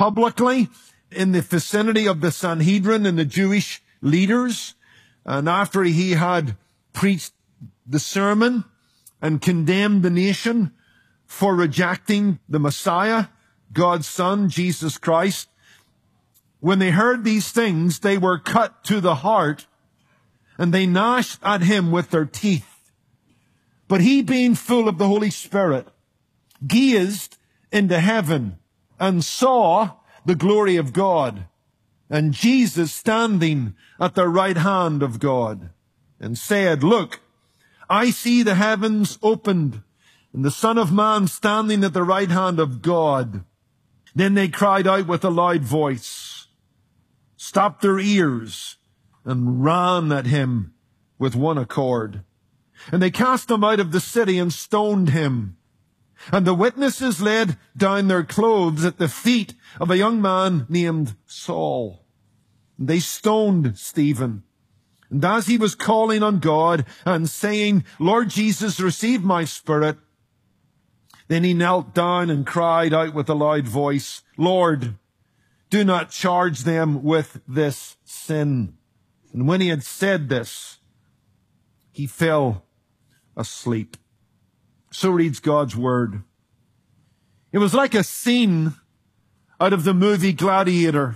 publicly in the vicinity of the Sanhedrin and the Jewish leaders. And after he had preached the sermon and condemned the nation for rejecting the Messiah, God's Son, Jesus Christ, when they heard these things, they were cut to the heart, and they gnashed at him with their teeth. But he, being full of the Holy Spirit, gazed into heaven and saw the glory of God, and Jesus standing at the right hand of God, and said, Look, I see the heavens opened, and the Son of Man standing at the right hand of God. Then they cried out with a loud voice, stopped their ears, and ran at him with one accord. And they cast him out of the city and stoned him. And the witnesses laid down their clothes at the feet of a young man named Saul. And they stoned Stephen. And as he was calling on God and saying, Lord Jesus, receive my spirit, then he knelt down and cried out with a loud voice, Lord, do not charge them with this sin. And when he had said this, he fell asleep. So reads God's word. It was like a scene out of the movie Gladiator,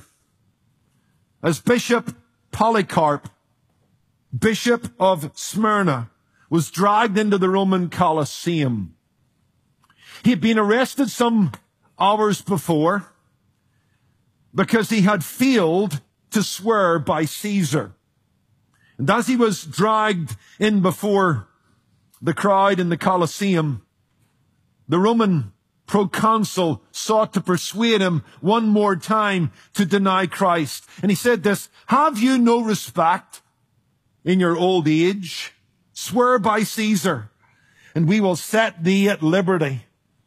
as Bishop Polycarp, Bishop of Smyrna, was dragged into the Roman Colosseum. He had been arrested some hours before because he had failed to swear by Caesar. And as he was dragged in before the crowd in the Colosseum, the Roman proconsul sought to persuade him one more time to deny Christ. And he said this, have you no respect in your old age? Swear by Caesar, and we will set thee at liberty.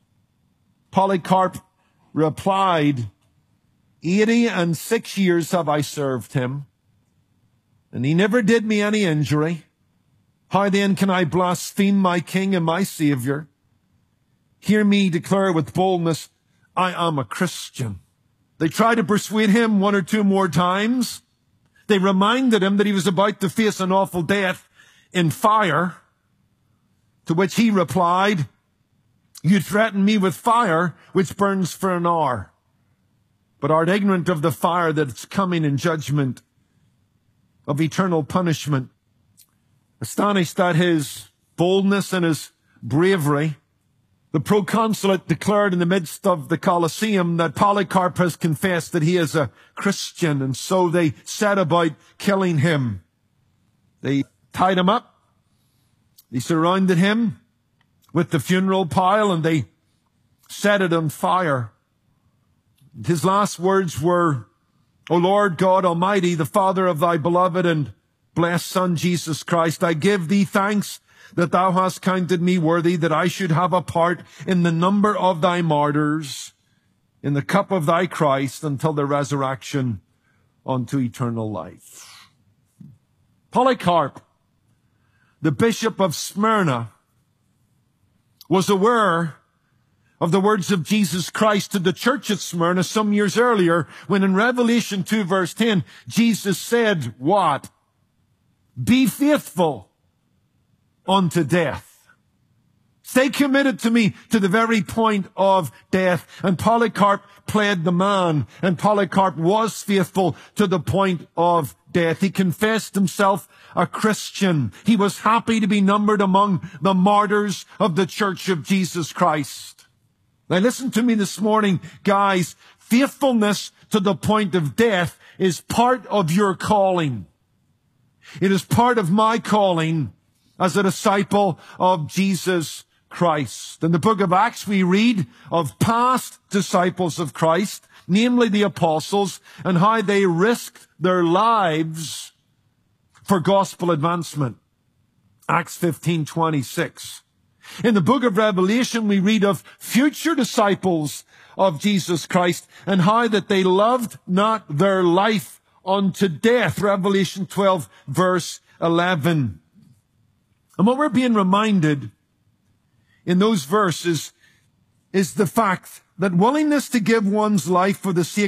Polycarp replied, 86 years have I served him, and he never did me any injury. How then can I blaspheme my King and my Savior? Hear me declare with boldness, I am a Christian. They tried to persuade him one or two more times. They reminded him that he was about to face an awful death in fire, to which he replied, you threaten me with fire, which burns for an hour, but art ignorant of the fire that's coming in judgment of eternal punishment. Astonished at his boldness and his bravery, the proconsulate declared in the midst of the Colosseum that Polycarp has confessed that he is a Christian, and so they set about killing him. They tied him up. They surrounded him with the funeral pile, and they set it on fire. His last words were, O Lord God Almighty, the Father of thy beloved and blessed Son, Jesus Christ, I give thee thanks that thou hast counted me worthy that I should have a part in the number of thy martyrs, in the cup of thy Christ, until the resurrection unto eternal life. Polycarp, the Bishop of Smyrna, was aware of the words of Jesus Christ to the church at Smyrna some years earlier, when in Revelation 2 verse 10, Jesus said, what? Be faithful unto death. Stay committed to me to the very point of death. And Polycarp played the man, and Polycarp was faithful to the point of death. He confessed himself a Christian. He was happy to be numbered among the martyrs of the Church of Jesus Christ. Now listen to me this morning, guys. Faithfulness to the point of death is part of your calling. It is part of my calling as a disciple of Jesus Christ. In the book of Acts, we read of past disciples of Christ, namely the apostles, and how they risked their lives for gospel advancement. Acts 15:26. In the book of Revelation, we read of future disciples of Jesus Christ and how that they loved not their life unto death. Revelation 12 verse 11. And what we're being reminded in those verses is the fact that willingness to give one's life for the sake